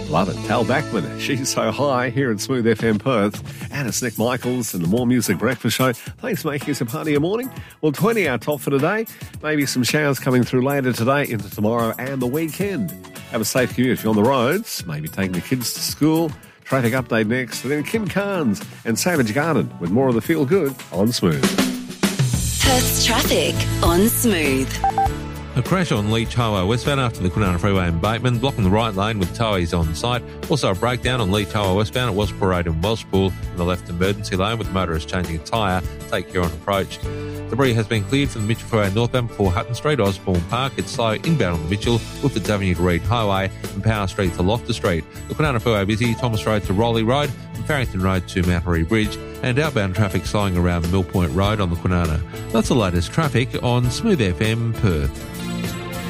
Love it. Al Backman, She's So High, here at Smooth FM Perth. And it's Nick Michaels and the More Music Breakfast Show. Thanks for making us a part of your morning. Well, 20 our top for today. Maybe some showers coming through later today into tomorrow and the weekend. Have a safe commute if you're on the roads. Maybe taking the kids to school. Traffic update next. And then Kim Carnes and Savage Garden with more of the Feel Good on Smooth. Perth's traffic on Smooth. A crash on Leach Highway westbound after the Kwinana Freeway in Bateman, blocking the right lane with towies on site. Also a breakdown on Leach Highway westbound at Wellsborough Road in Welshpool in the left emergency lane with motorists changing a tyre. Take care on approach. Debris has been cleared from the Mitchell Freeway northbound before Hutton Street, Osborne Park. It's slow inbound on the Mitchell, Woodfords Avenue to Reed Highway and Power Street to Loftus Street. The Kwinana Freeway busy, Thomas Road to Rowley Road and Farrington Road to Mount Horry Bridge, and outbound traffic slowing around Mill Point Road on the Kwinana. That's the latest traffic on Smooth FM Perth.